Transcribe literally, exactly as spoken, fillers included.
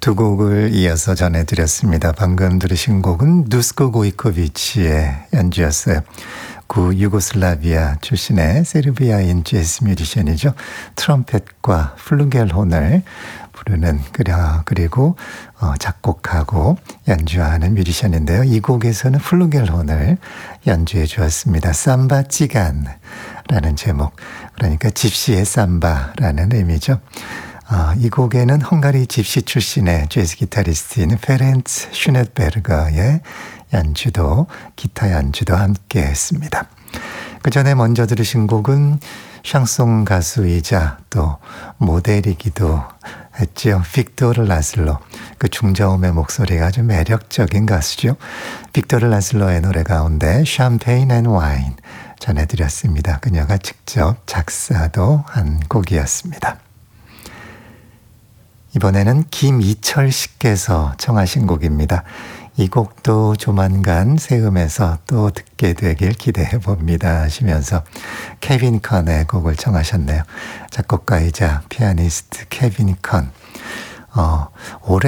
두 곡을 이어서 전해드렸습니다. 방금 들으신 곡은 누스코 고이코비치의 연주였어요. 구 유고슬라비아 출신의 세르비아인 재즈 뮤지션이죠. 트럼펫과 플루겔혼을 부르는 그리고 작곡하고 연주하는 뮤지션인데요. 이 곡에서는 플루겔혼을 연주해 주었습니다. 삼바 찌간라는 제목, 그러니까 집시의 삼바라는 의미죠. 어, 이 곡에는 헝가리 집시 출신의 재즈 기타리스트인 페렌츠 슈넷베르거의 연주도, 기타 연주도 함께 했습니다. 그 전에 먼저 들으신 곡은 샹송 가수이자 또 모델이기도 했죠. 빅토르 라슬로. 그 중저음의 목소리가 아주 매력적인 가수죠. 빅토르 라슬로의 노래 가운데 샴페인 앤 와인 전해드렸습니다. 그녀가 직접 작사도 한 곡이었습니다. 이번에는 김이철 씨께서 청하신 곡입니다. 이 곡도 조만간 새음에서 또 듣게 되길 기대해 봅니다 하시면서 케빈 컨의 곡을 청하셨네요. 작곡가이자 피아니스트 케빈 컨. 어, 올해